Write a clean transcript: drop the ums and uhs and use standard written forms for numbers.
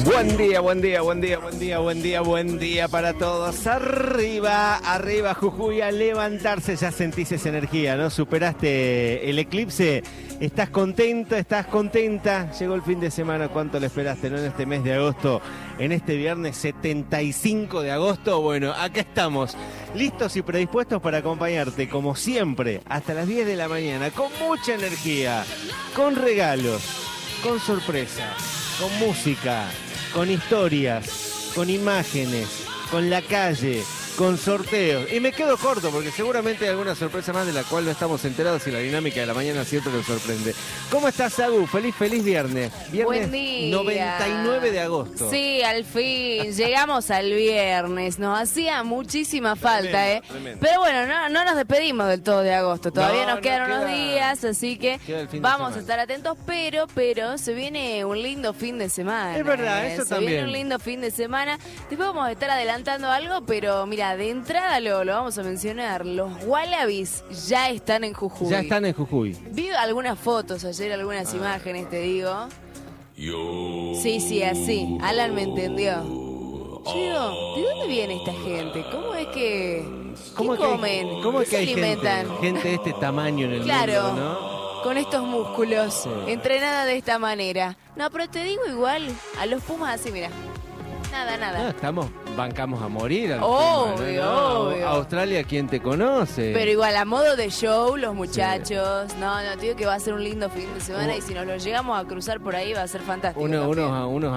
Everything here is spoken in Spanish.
Buen día, buen día, buen día, buen día, buen día, buen día para todos. Arriba, arriba Jujuy, a levantarse. Ya sentís esa energía, ¿no? Superaste el eclipse. ¿Estás contento? ¿Estás contenta? Llegó el fin de semana. ¿Cuánto le esperaste, no? En este mes de agosto, en este viernes 75 de agosto. Bueno, acá estamos, listos y predispuestos para acompañarte, como siempre, hasta las 10 de la mañana, con mucha energía, con regalos, con sorpresas, con música, con historias, con imágenes, con la calle, con sorteos. Y me quedo corto porque seguramente hay alguna sorpresa más de la cual no estamos enterados y la dinámica de la mañana siempre nos sorprende. ¿Cómo estás, Agu? Feliz viernes. Viernes Buen día. 99 de agosto. Sí, al fin. Llegamos al viernes. Nos hacía muchísima falta, tremendo. Pero bueno, no nos despedimos del todo de agosto. Todavía nos quedan unos queda- días, así que queda el fin de vamos a semana. estar atentos. Pero se viene un lindo fin de semana. Es verdad, eso se también. viene un lindo fin de semana. Después vamos a estar adelantando algo, pero mira, de entrada lo vamos a mencionar. Los Wallabies ya están en Jujuy. Ya están en Jujuy. Vi algunas fotos ayer, algunas imágenes, te digo. Sí, así. Alan me entendió. Yo digo, ¿de dónde viene esta gente? ¿Cómo es que... ¿Qué comen? ¿Cómo es ¿Qué que se hay alimentan? gente de este tamaño en el Claro. mundo, no? Con estos músculos, Sí. entrenada de esta manera. No, pero te digo igual, a los Pumas así, mira. No, Nada. bancamos a morir. Obvio, obvio. Australia, ¿quién te conoce? Pero igual, a modo de show, los muchachos. No, te digo que va a ser un lindo fin de semana y si nos lo llegamos a cruzar por ahí va a ser fantástico. Unos